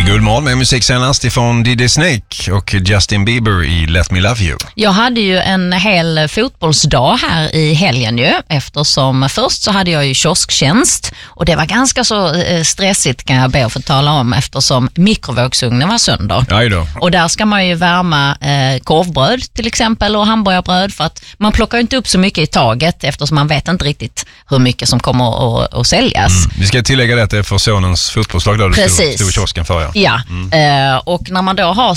Guldmorgon med musik senast ifrån DJ Snake och Justin Bieber i Let Me Love You. Jag hade ju en hel fotbollsdag här i helgen ju, eftersom först så hade jag ju kiosktjänst och det var ganska så stressigt kan jag be att få tala om, eftersom mikrovågsugnen var sönder. Aj då. Och där ska man ju värma korvbröd till exempel och hamburgerbröd, för att man plockar inte upp så mycket i taget eftersom man vet inte riktigt hur mycket som kommer att säljas. Vi ska tillägga det att det är för sonens fotbollslag där du stod i kiosken för. Ja, och när man då har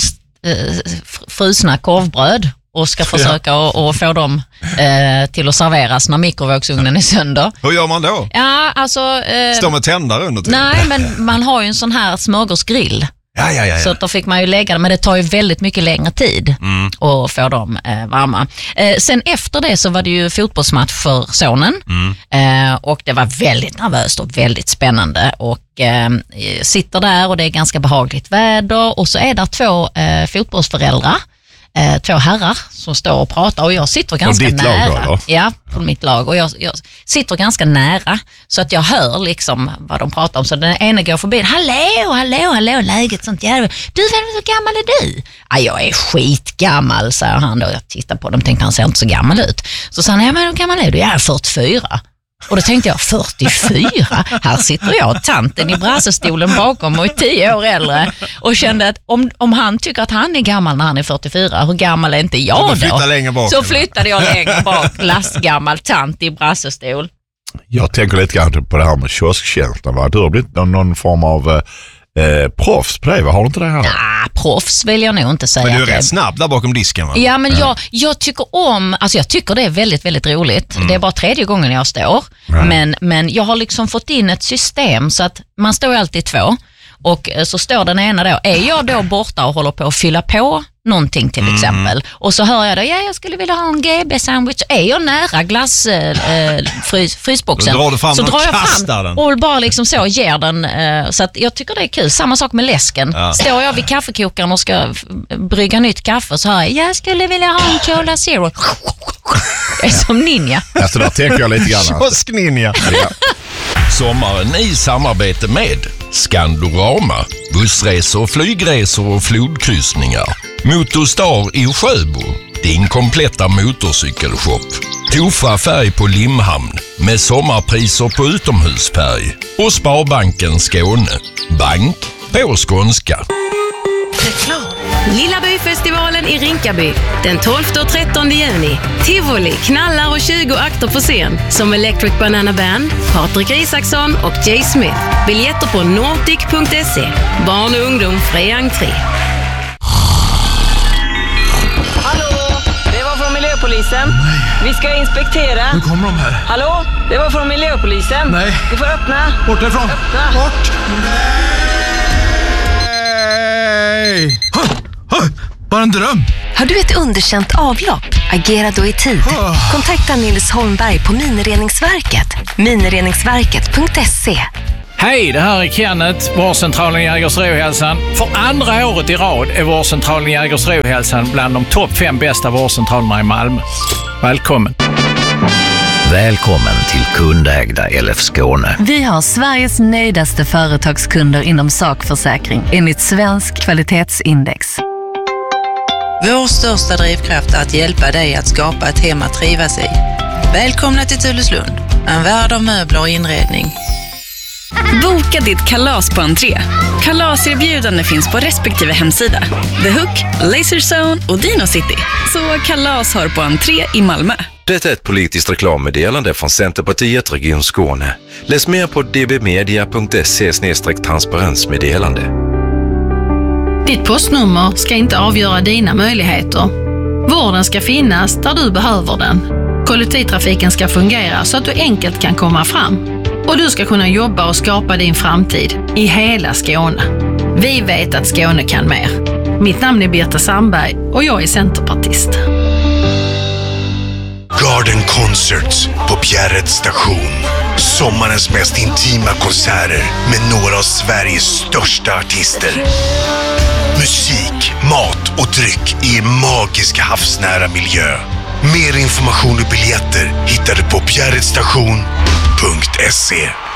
frusna korvbröd och ska försöka att få dem till att serveras när mikrovågsugnen är sönder. Hur gör man då? Ja, alltså... Står med tändare under tiden? Nej, men man har ju en sån här smörgåsgrill. Ja. Så då fick man ju lägga det, men det tar ju väldigt mycket längre tid att få dem varma. Sen efter det så var det ju fotbollsmatch för sonen och det var väldigt nervöst och väldigt spännande och sitter där och det är ganska behagligt väder och så är där två fotbollsföräldrar. Två herrar som står och pratar och jag sitter ganska nära. Lag, ja, på mitt lag och jag sitter ganska nära så att jag hör liksom vad de pratar om. Så den ena går förbi, hallå, läget sånt jävla. Du, hur gammal är du? Ja, jag är skitgammal, säger han då. Jag tittar på dem och tänkte han ser inte så gammal ut. Så sa han, ja men hur gammal är du? Jag är 44. Och då tänkte jag, 44? Här sitter jag, tanten i brassestolen bakom och är 10 år äldre. Och kände att om han tycker att han är gammal när han är 44, hur gammal är inte jag då? Så flyttade jag längre bak, lastgammal tant i brassestol. Jag tänker lite grann på det här med kiosktjänsten. Va? Du har blivit någon form av proffs på det, va? Har du inte det här? Proffs vill jag nog inte säga. Men du är rätt snabb där bakom disken, va? Ja, men jag tycker om, alltså jag tycker det är väldigt, väldigt roligt. Det är bara 3:e gången jag står. Men jag har liksom fått in ett system så att man står alltid 2. Och så står den ena då, är jag då borta och håller på att fylla på någonting till exempel. Och så hör jag då, jag skulle vilja ha en GB-sandwich. Är jag nära frysboxen så drar jag fram den och bara liksom så ger den. Så att jag tycker det är kul. Samma sak med läsken. Ja. Står jag vid kaffekokaren och ska brygga nytt kaffe så hör jag skulle vilja ha en Cola Zero. Jag är som ninja. Alltså då tänker jag lite grann. Kiosk-ninja. Sommaren i samarbete med Skandorama, bussresor, flygresor och flodkryssningar. Motorstar i Sjöbo, din kompletta motorcykelshop. Tofa färg på Limhamn med sommarpriser på utomhusfärg. Och Sparbanken Skåne, bank på skånska. Lilla Byfestivalen i Rinkaby den 12 och 13 juni. Tivoli, knallar och 20 akter på scen som Electric Banana Band, Patrik Isaksson och Jay Smith. Biljetter på nordic.se. Barn och ungdom fri entré. Hallå, det var från miljöpolisen. Nej. Vi ska inspektera. Nu kommer de här. Hallå, det var från miljöpolisen. Nej. Du får öppna. Bort därifrån. Öppna. Bort. Nej. Bara en dröm. Har du ett underkänt avlopp? Agera då i tid. Kontakta Nils Holmberg på Minireningsverket. Minireningsverket.se. Hej, det här är Kenneth, vårdcentralen Jägersro-Hälsan. För andra året i rad är vårdcentralen Jägersro-Hälsan bland de topp 5 bästa vårdcentralerna i Malmö. Välkommen. Välkommen till kundägda LF Skåne. Vi har Sveriges nöjdaste företagskunder inom sakförsäkring enligt Svensk kvalitetsindex. Vår största drivkraft är att hjälpa dig att skapa ett hem att trivas i. Välkomna till Tuleslund, en värld av möbler och inredning. Boka ditt kalas på entré. Kalaserbjudande finns på respektive hemsida. The Hook, Laserzone och Dino City. Så kalas har på entré i Malmö. Det är ett politiskt reklammeddelande från Centerpartiet Region Skåne. Läs mer på dbmedia.se/transparensmeddelande. Ditt postnummer ska inte avgöra dina möjligheter. Vården ska finnas där du behöver den. Kollektivtrafiken ska fungera så att du enkelt kan komma fram. Och du ska kunna jobba och skapa din framtid i hela Skåne. Vi vet att Skåne kan mer. Mitt namn är Birta Sandberg och jag är centerpartist. Garden Concerts på Bjärreds station. Sommarens mest intima konserter med några av Sveriges största artister. Musik, mat och dryck i en magisk havsnära miljö. Mer information och biljetter hittar du på bjärredstation.se.